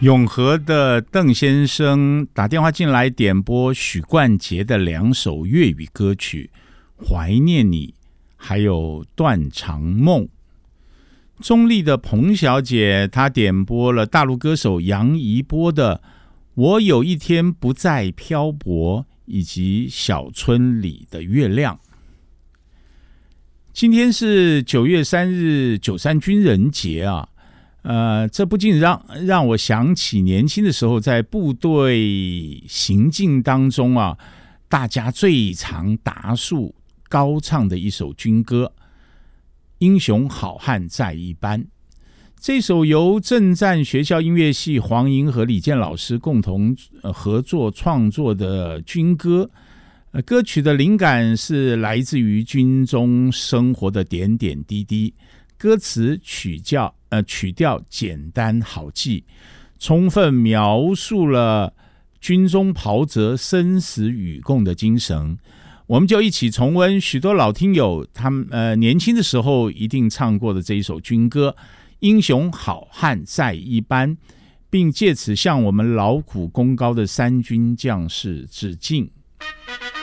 永和的邓先生打电话进来点播许冠杰的2首粤语歌曲《怀念你》还有《断肠梦》。中立的彭小姐她点播了大陆歌手杨怡波的《我有一天不再漂泊》以及小村里的月亮。今天是9月3日93军人节啊，这不禁让我想起年轻的时候在部队行进当中啊，大家最常答数高唱的一首军歌《英雄好汉在一班》。这首由政战学校音乐系黄莹和李健老师共同合作创作的军歌，歌曲的灵感是来自于军中生活的点点滴滴，歌词曲调简单好记，充分描述了军中袍泽生死与共的精神。我们就一起重温许多老听友他们年轻的时候一定唱过的这一首军歌《英雄好汉在一班》，并借此向我们劳苦功高的三军将士致敬。